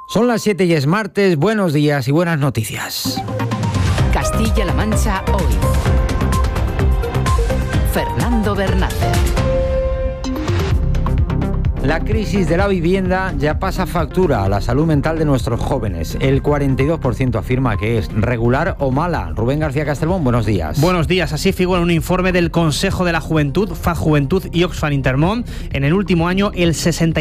Son las 7 y es martes. Buenos días y buenas noticias. Castilla-La Mancha hoy. Fernando Bernácer. La crisis de la vivienda ya pasa factura a la salud mental de nuestros jóvenes. El 42% afirma que es regular o mala. Rubén García Castelbón, buenos días. Buenos días. Así figura un informe del Consejo de la Juventud, FAD Juventud y Oxfam Intermón. En el último año, el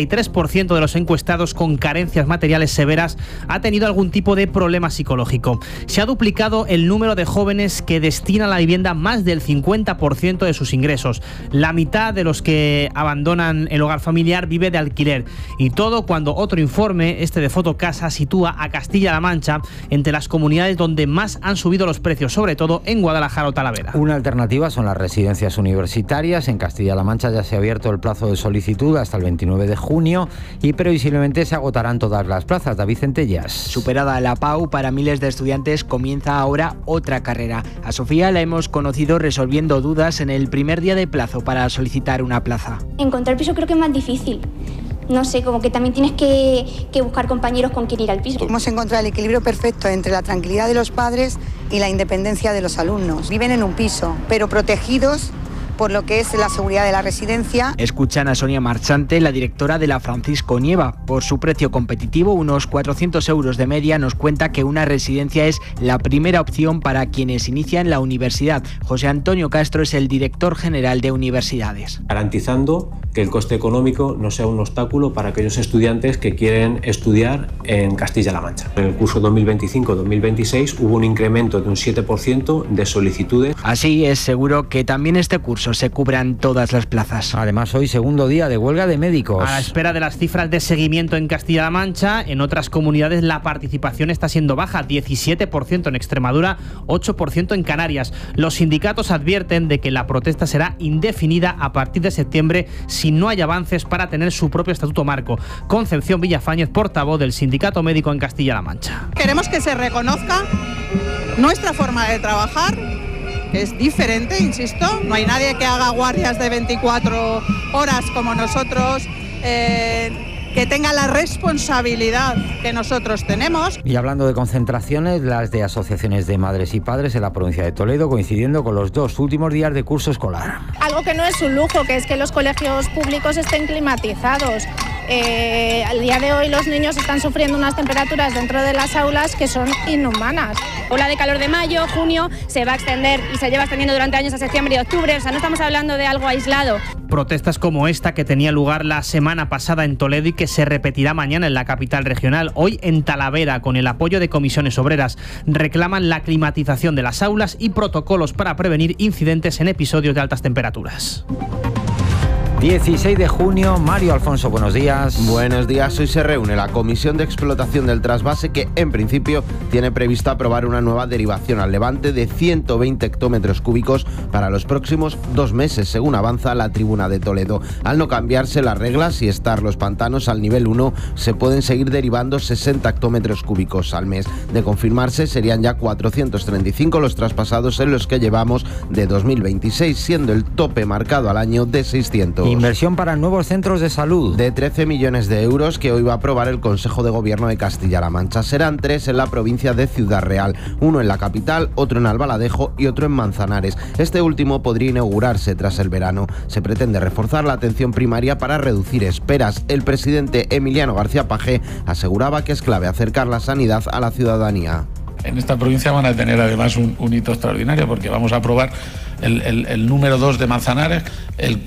63% de los encuestados con carencias materiales severas ha tenido algún tipo de problema psicológico. Se ha duplicado el número de jóvenes que destinan a la vivienda más del 50% de sus ingresos. La mitad de los que abandonan el hogar familiar vive de alquiler, y todo cuando otro informe, este de Fotocasa, sitúa a Castilla-La Mancha entre las comunidades donde más han subido los precios, sobre todo en Guadalajara o Talavera. Una alternativa son las residencias universitarias. En Castilla-La Mancha ya se ha abierto el plazo de solicitud hasta el 29 de junio y previsiblemente se agotarán todas las plazas. David Centellas. Superada la PAU, para miles de estudiantes comienza ahora otra carrera. A Sofía la hemos conocido resolviendo dudas en el primer día de plazo para solicitar una plaza. Encontrar piso creo que es más difícil. No sé, como que también tienes que buscar compañeros con quien ir al piso. Hemos encontrado el equilibrio perfecto entre la tranquilidad de los padres y la independencia de los alumnos. Viven en un piso, pero protegidos por lo que es la seguridad de la residencia. Escuchan a Sonia Marchante, la directora de la Francisco Nieva. Por su precio competitivo, unos 400 euros de media, nos cuenta que una residencia es la primera opción para quienes inician la universidad. José Antonio Castro es el director general de universidades. Garantizando que el coste económico no sea un obstáculo para aquellos estudiantes que quieren estudiar en Castilla-La Mancha. En el curso 2025-2026 hubo un incremento de un 7% de solicitudes. Así es seguro que también este curso se cubran todas las plazas. Además, hoy segundo día de huelga de médicos. A la espera de las cifras de seguimiento en Castilla-La Mancha, en otras comunidades la participación está siendo baja, 17% en Extremadura, 8% en Canarias. Los sindicatos advierten de que la protesta será indefinida a partir de septiembre si no hay avances para tener su propio estatuto marco. Concepción Villafáñez, portavoz del Sindicato Médico en Castilla-La Mancha. Queremos que se reconozca nuestra forma de trabajar, que es diferente, insisto. No hay nadie que haga guardias de 24 horas como nosotros, que tenga la responsabilidad que nosotros tenemos. Y hablando de concentraciones, las de asociaciones de madres y padres en la provincia de Toledo, coincidiendo con los 2 últimos días de curso escolar. Algo que no es un lujo, que es que los colegios públicos estén climatizados. Al día de hoy los niños están sufriendo unas temperaturas dentro de las aulas que son inhumanas. Ola de calor de mayo, junio, se va a extender y se lleva extendiendo durante años a septiembre y octubre, o sea, no estamos hablando de algo aislado. Protestas como esta que tenía lugar la semana pasada en Toledo y que se repetirá mañana en la capital regional, hoy en Talavera, con el apoyo de comisiones obreras, reclaman la climatización de las aulas y protocolos para prevenir incidentes en episodios de altas temperaturas. 16 de junio, Mario Alfonso, buenos días. Buenos días, hoy se reúne la Comisión de Explotación del Trasvase que en principio tiene previsto aprobar una nueva derivación al levante de 120 hectómetros cúbicos para los próximos 2 meses, según avanza la Tribuna de Toledo. Al no cambiarse las reglas y estar los pantanos al nivel 1, se pueden seguir derivando 60 hectómetros cúbicos al mes. De confirmarse, serían ya 435 los traspasados en los que llevamos de 2026, siendo el tope marcado al año de 600. Inversión para nuevos centros de salud. De 13 millones de euros que hoy va a aprobar el Consejo de Gobierno de Castilla-La Mancha. Serán 3 en la provincia de Ciudad Real, uno en la capital, otro en Albaladejo y otro en Manzanares. Este último podría inaugurarse tras el verano. Se pretende reforzar la atención primaria para reducir esperas. El presidente Emiliano García Pagé aseguraba que es clave acercar la sanidad a la ciudadanía. En esta provincia van a tener además un hito extraordinario porque vamos a aprobar el número 2 de Manzanares, el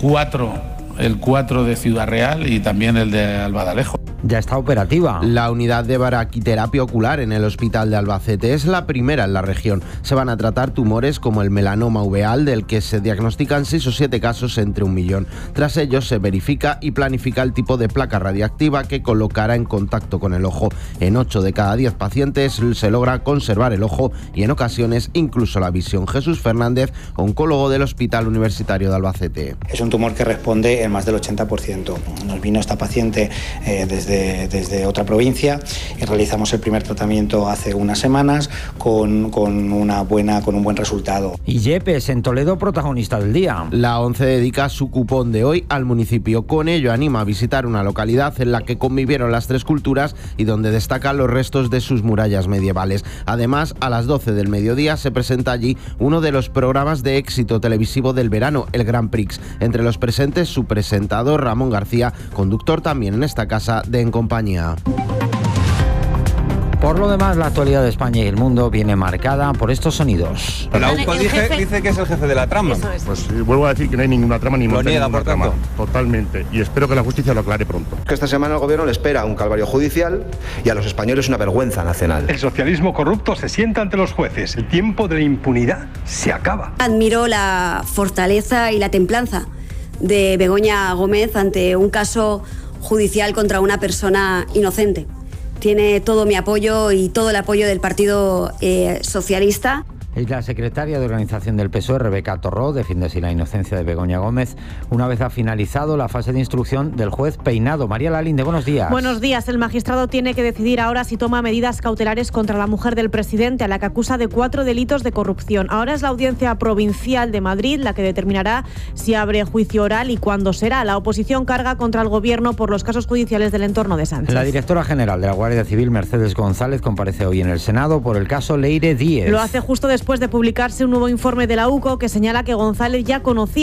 4 de Ciudad Real y también el de Albaladejo. Ya está operativa. La unidad de baraquiterapia ocular en el Hospital de Albacete es la primera en la región. Se van a tratar tumores como el melanoma uveal, del que se diagnostican 6 o 7 casos entre 1 millón. Tras ello se verifica y planifica el tipo de placa radiactiva que colocará en contacto con el ojo. En 8 de cada 10 pacientes se logra conservar el ojo y en ocasiones incluso la visión. Jesús Fernández, oncólogo del Hospital Universitario de Albacete. Es un tumor que responde en más del 80%. Nos vino esta paciente desde desde otra provincia y realizamos el primer tratamiento hace unas semanas con un buen resultado. Y Yepes, en Toledo, protagonista del día. La ONCE dedica su cupón de hoy al municipio. Con ello anima a visitar una localidad en la que convivieron las tres culturas y donde destacan los restos de sus murallas medievales. Además, a las 12 del mediodía se presenta allí uno de los programas de éxito televisivo del verano, el Grand Prix. Entre los presentes, su presentador Ramón García, conductor también en esta casa de En Compañía. Por lo demás, la actualidad de España y el mundo viene marcada por estos sonidos. La UCO dice que es el jefe de la trama. Pues vuelvo a decir que no hay ninguna trama ni lo niega, por tanto. Totalmente. Y espero que la justicia lo aclare pronto. Que esta semana al gobierno le espera un calvario judicial y a los españoles una vergüenza nacional. El socialismo corrupto se sienta ante los jueces. El tiempo de la impunidad se acaba. Admiro la fortaleza y la templanza de Begoña Gómez ante un caso judicial contra una persona inocente. Tiene todo mi apoyo y todo el apoyo del Partido Socialista. Es la secretaria de Organización del PSOE, Rebeca Torró, defiende así la inocencia de Begoña Gómez una vez ha finalizado la fase de instrucción del juez Peinado. María Lalinde, buenos días. Buenos días. El magistrado tiene que decidir ahora si toma medidas cautelares contra la mujer del presidente, a la que acusa de 4 delitos de corrupción. Ahora es la Audiencia Provincial de Madrid la que determinará si abre juicio oral y cuándo será. La oposición carga contra el gobierno por los casos judiciales del entorno de Sánchez. La directora general de la Guardia Civil, Mercedes González, comparece hoy en el Senado por el caso Leire Díez. Lo hace justo después de publicarse un nuevo informe de la UCO que señala que González ya conocía